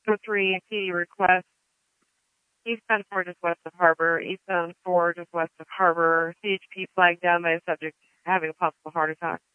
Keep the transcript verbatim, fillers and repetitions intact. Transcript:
Code three, P D request. Eastbound four just west of Harbor. Eastbound four just west of Harbor. C H P flagged down by a subject having a possible heart attack.